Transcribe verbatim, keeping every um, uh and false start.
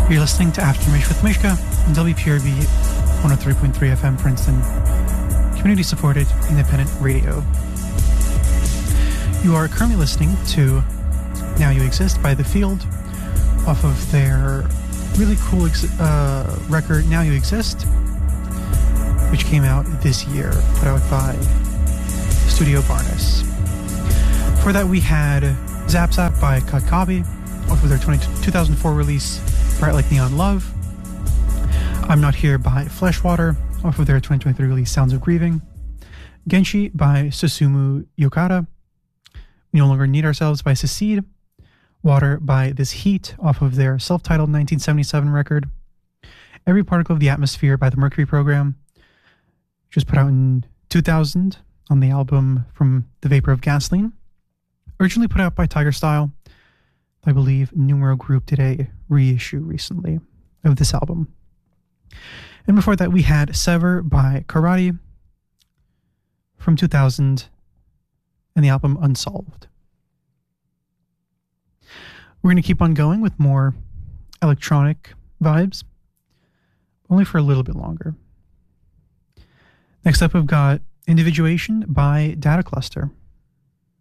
You're listening to Aftermath with Mishka on W P R B one oh three point three F M Princeton, community-supported independent radio. You are currently listening to Now You Exist by The Field off of their really cool ex- uh, record Now You Exist, which came out this year, put out by Studio Barnes. For that we had Zap Zap by Kakabi off of their twenty- two thousand four release Bright Like Neon Love. I'm Not Here by Fleshwater off of their twenty twenty-three release Sounds of Grieving. Genshi by Susumu Yokata. We No Longer Need Ourselves by Secede. Water by This Heat off of their self-titled nineteen seventy-seven record. Every Particle of the Atmosphere by the Mercury Program, which was put out in two thousand on the album From the Vapor of Gasoline. Originally put out by Tiger Style. I believe Numero Group did a reissue recently of this album. And before that, we had Sever by Karate from two thousand and the album Unsolved. We're going to keep on going with more electronic vibes, only for a little bit longer. Next up, we've got Individuation by Data Cluster.